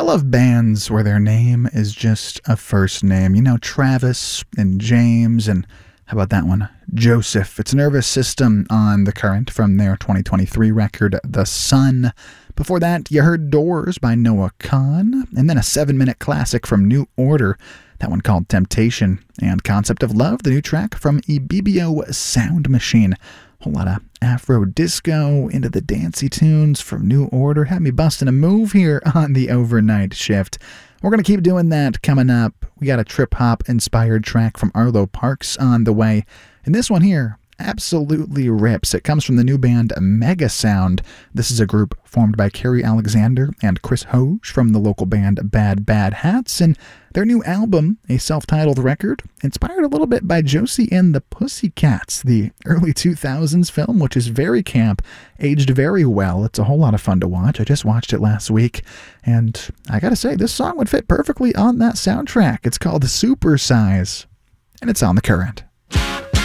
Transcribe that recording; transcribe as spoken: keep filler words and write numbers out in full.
love bands where their name is just a first name. You know, Travis and James, and how about that one? Joseph. It's Nervous System on The Current from their twenty twenty-three record, The Sun. Before that, you heard Doors by Noah Kahan, and then a seven-minute classic from New Order, that one called Temptation, and Concept of Love, the new track from Ibibio Sound Machine. A whole lot of Afro disco into the dancey tunes from New Order. Had me busting a move here on the overnight shift. We're going to keep doing that coming up. We got a trip-hop inspired track from Arlo Parks on the way. And this one here absolutely rips. It comes from the new band Mega Sound. This is a group formed by Kerry Alexander and Chris Hoge from the local band Bad Bad Hats, and their new album, a self-titled record, inspired a little bit by Josie and the Pussycats, the early two thousands film, which is very camp, aged very well. It's a whole lot of fun to watch. I just watched it last week, and I gotta say, this song would fit perfectly on that soundtrack. It's called Super Size, and it's on The Current.